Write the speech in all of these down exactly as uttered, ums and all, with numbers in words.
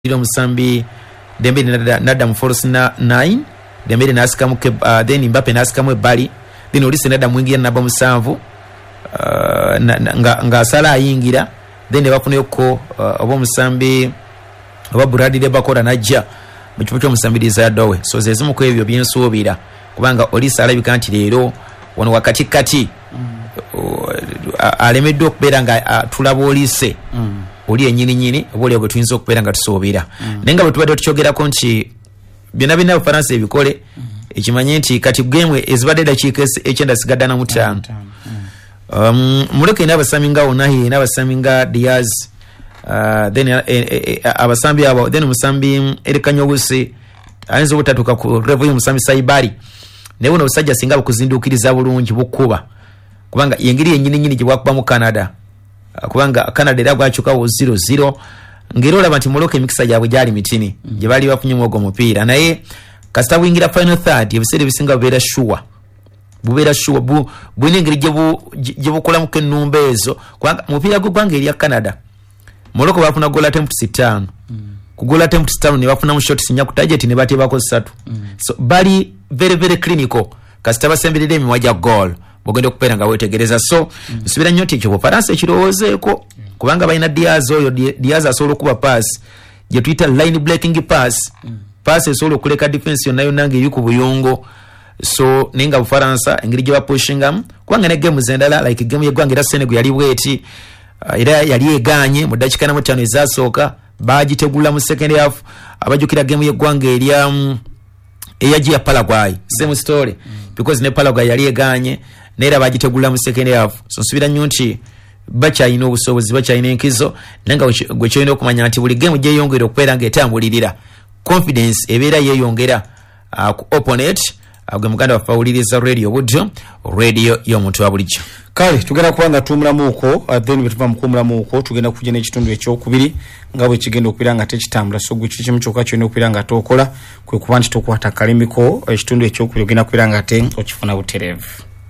Ilo Musambi Dembele nada mu force na nine Dembele nasika mu uh, then Mbappe nasika mu bali then Olise nada mwingira naba musanvu uh, na, na, nga, nga sala ayingira then bafuna yoko uh, obo Musambi oba Buradire bakola najja mu kipo kyo Musambiriza dowe so zezimu ko ebyo byensuubira kubanga Olise alabika nti leero wano wakati kati mm. uh, alemedde okubeera nga uh, tulaba Olise mm. oli enyini nyini obole bwe tuyinza okubeera nga tusoobera mm. nenga bwe tubadde tukyogera nti byonna bina Bufaransa ebikole mm. ekimanye nti kati game ezibadde dakiika ekyenda sigaddana mu ttaano um, muleke n'abasaminga Onahi n'abasaminga Diaz uh, then uh, uh, uh, abasambi abo then musambi Erikanyobusi ayinza obutatuuka ku level y'omusambi Saibari naye buno obusajja singa bukuzinduukiriza bulungi bukuba kubanga yengeri enyini nyini gye bwakuba mu Canada kubanga Canada era gwakyukawo zero zero ngero olaba nti Morocco emikisa gyabwe gyali mitini mm. gye bali bafunye mwogo mupiira naye kasita bwingira final third ebiseera ebisinga bubeera sure bubeera sure bu bwine engeri gye bukolamu kennumba ezo kubanga mupiira gw'eggwanga erya Canada Morocco bafuna goal attempt sitaano mm. ku goal attempt sitaano ne bafuna mu shots nya ku target ne bateebako ssatu mm. so bali very very clinical kasita basemberera emimwa gya goal bogenda okupeera nga wetegereza so mm. subira nnyo ekyo Bufaransa ekirowoozeeko mm. kubanga balina Diaz oyo Diaz asobola okuba pass gye tuyita line breaking pass mm. pass esobola okuleka defense yonna yonna ng'eri ku buyongo so nenga Bufaransa engeri gye bapushingamu kubanga ne game zendala like game y'eggwanga era Senegal yali bweti uh, era yali eganye mu dakika na mutano ezasooka bagitegula mu second half abajukira game y'eggwanga erya um, eyaji ya Paraguay same story mm. because ne Paraguay yali eganye nera bagitegula mu second half so nsubira nnyo nti bakyayina obusobozi bakyayina enkizo nenga gwe kyolina okumanya nti buli game gyeyongera okubeera ng'etambulirira confidence ebeera yeeyongera uh, ku opponent uh, gwe muganda waffe awuliriza radio budyo radio y'omuntu wa bulijjo kale tugenda kuba nga tuwumulamu uko uh, then bwe tuva mu kuwumulamu uko tugenda kujja n'ekitundu ekyokubiri nga bwe kigenda okubeera nga tekitambula so gwe kikimu kyokka kyolina okubeera nga tookola kwe kuba nti tokwata akalimiko ekitundu ekyokubiri ogenda kubeera nga te okifuna butereevu.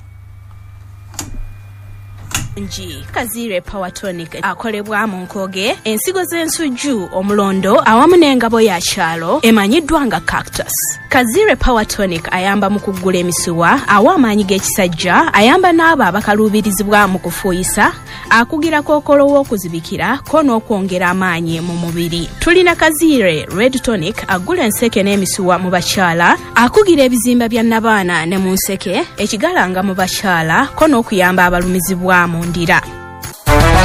Nji Kazire Power Tonic akolebwa mu Nkoge ensigo z'ensujju omulondo awamu n'engabo ya kyalo emanyiddwa nga Cactus. Kazire Power Tonic ayamba mu kuggula emisuwa awa amaanyi g'ekisajja ayamba n'abo abakaluubirizibwa mu kufuuyisa akugira kookolo w'okuzibikira ko n'okwongera amaanyi mu mubiri. Tulina Kazire Red Tonic agula enseke n'emisuwa mu bakyala akugira ebizimba bya nabaana ne mu nseke ekigalanga mu bakyala ko n'okuyamba abalumizibwa mu ndira.